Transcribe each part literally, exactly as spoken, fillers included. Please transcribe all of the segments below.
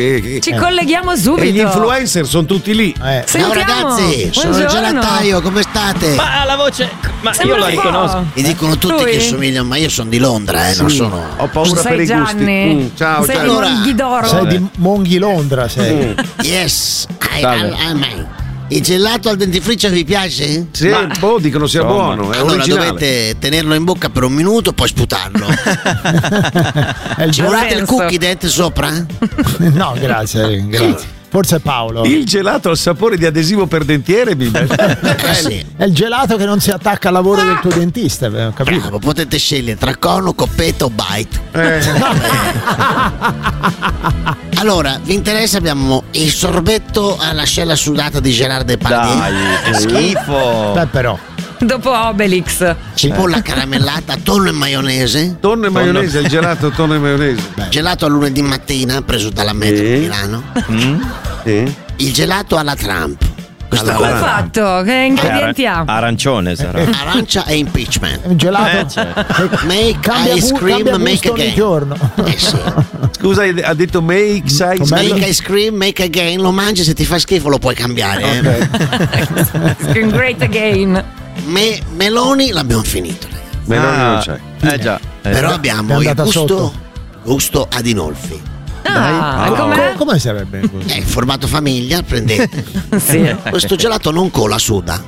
che, Ci eh. colleghiamo subito. E gli influencer sono tutti lì. Eh. Ciao ragazzi, sono il gelataio, come state? Ma la voce, ma Sembra io la un po'. riconosco. Mi dicono tutti Lui? che somigliano, ma io sono di Londra, eh, non Sì, sono. Ho paura Sei per i gusti. Gianni. Mm, ciao, sei ciao. di Allora, Monghidoro. Sei di Monghi Londra, sei. Mm. Yes, I, Salve. I, I, I, il gelato al dentifricio vi piace? Sì, boh, dicono sia Insomma. buono. È Allora originale. dovete tenerlo in bocca per un minuto, poi sputarlo. È il Ci gelato. volete il senso. cookie dentro sopra? No, grazie, grazie. Forse è Paolo. Il gelato al sapore di adesivo per dentiere, mi Eh sì. È il gelato che non si attacca al lavoro del tuo dentista, ho capito? Bravo, potete scegliere tra cono, coppetta o bite. Eh, Allora, vi interessa? Abbiamo il sorbetto all'ascella sudata di Gerard Depardieu. Dai, che schifo. Beh, però. Dopo Obelix. Cipolla caramellata, tonno e maionese. tonno e maionese, il gelato tonno e maionese. Gelato a lunedì mattina, preso dalla Metro Sì. di Milano. Sì. Il gelato alla Trump. Questo Alla è Come è Trump. fatto? Che ingredienti ha? Arancione sarà. arancia e impeachment. È un gelato Eh, certo. che Make cambia, ice gu- cream, cambia make gusto ogni again. giorno. Eh sì. Scusa, ha detto make size. Com'è? Make ice cream, make again. Lo mangi, se ti fa schifo lo puoi cambiare. eh. Great again. Me- meloni l'abbiamo finito, ragazzi. Meloni non c'è. Eh già. Eh, Però È abbiamo il andata gusto, sotto. gusto Adinolfi. Ah, Oh. com'è? Co- come sarebbe? È il formato famiglia, prendete. Sì. Questo gelato non cola, suda.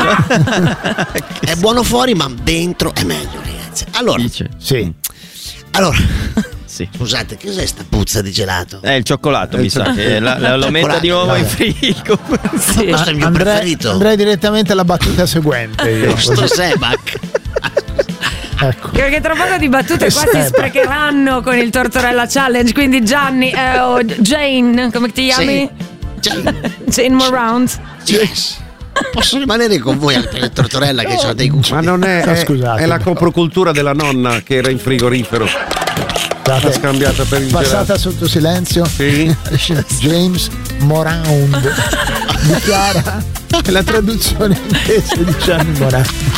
È buono fuori, ma dentro è meglio, ragazzi. Allora, Dice. Sì. allora Sì. scusate, che cos'è sta puzza di gelato? È il cioccolato, mi sa che la- la- lo metta di nuovo in frigo. Sì. Questo è il mio Andrei, preferito. andrei direttamente alla battuta seguente. Io. Questo Sebac. Ecco. Perché tra poco di battute qua si Seba. sprecheranno con il Tortorella Challenge. Quindi Gianni eh, o Jane, come ti chiami? Cioè, Jane Morant. yes. Posso rimanere con voi al per Tortorella che ho dei gusti. Ma non è, No, è, scusate. è la coprocultura della nonna che era in frigorifero. L'ha Scusate, scambiata per il passata gelato. sotto silenzio. Sì. James Morand dichiara la traduzione inglese di Gianni Morand.